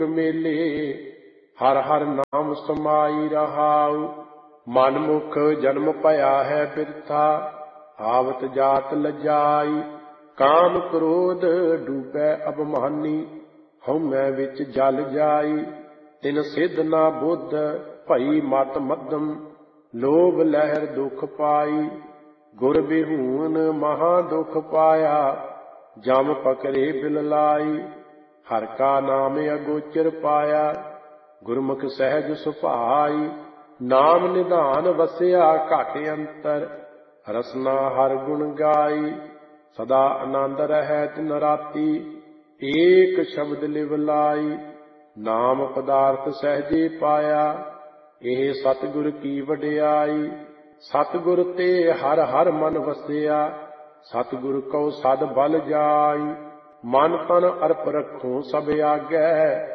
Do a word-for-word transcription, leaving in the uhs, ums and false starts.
ਮੇਲੇ। ਹਰ ਹਰ ਨਾਮ ਸਮਾਈ ਰਹਾਉ, ਮਨ ਮੁਖ ਜਨਮ ਭਇਆ ਹੈ ਬਿਰਥਾ। ਆਵਤ ਜਾਤ ਲਜਾਈ, ਕਾਮ ਕ੍ਰੋਧ ਡੂਬੈ ਅਭਮਾਨੀ। ਹਉਮੈ ਵਿੱਚ ਜਲ ਜਾਈ, ਤਿਨ ਸਿਧ ਨਾ ਬੁੱਧ ਭਈ ਮਤ ਮੱਧਮ। ਲੋਭ ਲਹਿਰ ਦੁਖ ਪਾਈ, ਗੁਰ ਬਿਹੂਨ ਮਹਾ ਦੁਖ ਪਾਇਆ। ਜਮ ਪਕਰੇ ਬਿਲ ਲਾਈ, ਹਰ ਕਾ ਨਾਮ ਅਗੋਚਰ ਪਾਇਆ। ਗੁਰਮੁਖ ਸਹਿਜ ਸੁਭਾਈ, ਨਾਮ ਨਿਧਾਨ ਵਸਿਆ ਘਟ ਅੰਤਰ। ਰਸਨਾ ਹਰ ਗੁਣ ਗਾਈ, ਸਦਾ ਆਨੰਦ ਰਹੈ ਤਿਨ ਰਾਤੀ। ਏਕ ਸ਼ਬਦ ਲਿਵ ਲਾਈ, ਨਾਮ ਪਦਾਰਥ ਸਹਿਜੇ ਪਾਇਆ। ਇਹ ਸਤਿਗੁਰ ਕੀ ਵਡਿਆਈ, ਸਤਿਗੁਰ ਤੇ ਹਰ ਹਰ ਮਨ ਵਸਿਆ। ਸਤਿਗੁਰ ਕਉ ਸਦ ਬਲ ਜਾਈ, ਮਨ ਤਨ ਅਰਪ ਰਖੋ ਸਭ ਆਗੈ।